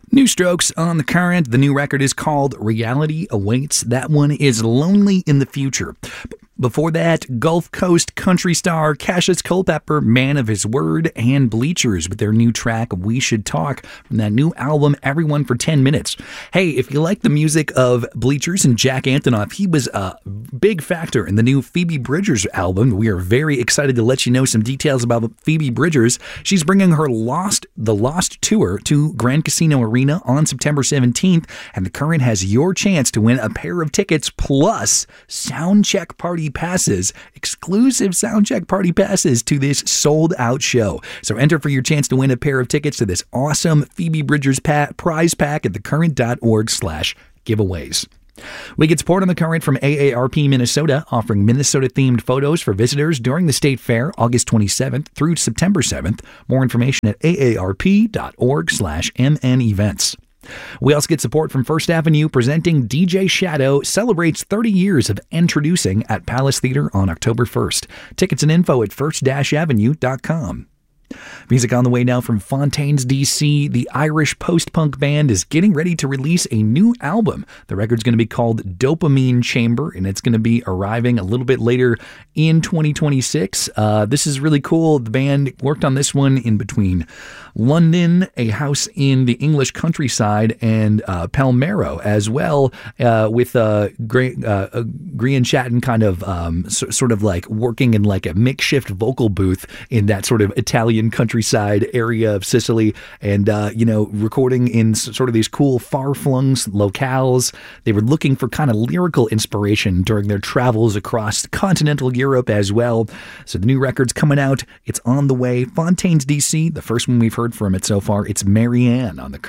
New Strokes on the Current. The new record is called Reality Awaits. That one is Lonely in the Future. Before that, Gulf Coast country star Cassius Culpepper, Man of His Word, and Bleachers with their new track, We Should Talk, from that new album, Everyone for 10 Minutes. Hey, if you like the music of Bleachers and Jack Antonoff, he was a big factor in the new Phoebe Bridgers album. We are very excited to let you know some details about Phoebe Bridgers. She's bringing her The Lost Tour to Grand Casino Arena on September 17th, and The Current has your chance to win a pair of tickets plus soundcheck party passes, exclusive soundcheck party passes to this sold-out show. So enter for your chance to win a pair of tickets to this awesome Phoebe Bridgers prize pack at thecurrent.org/giveaways. We get support on The Current from AARP Minnesota, offering Minnesota-themed photos for visitors during the State Fair, August 27th through September 7th. More information at aarp.org/mnevents. We also get support from First Avenue, presenting DJ Shadow celebrates 30 years of introducing at Palace Theater on October 1st. Tickets and info at first-avenue.com. Music on the way now from Fontaines, D.C. The Irish post-punk band is getting ready to release a new album. The record's going to be called Dopamine Chamber, and it's going to be arriving a little bit later in 2026. This is really cool. The band worked on this one in between London, a house in the English countryside, and Palmero as well, with Grian Chatton kind of sort of like working in like a makeshift vocal booth in that sort of Italian countryside area of Sicily, and recording in sort of these cool far-flung locales. They were looking for kind of lyrical inspiration during their travels across continental Europe as well. So the new record's coming out. It's on the way. Fontaines, D.C., the first one we've heard from it so far. It's Marianne on the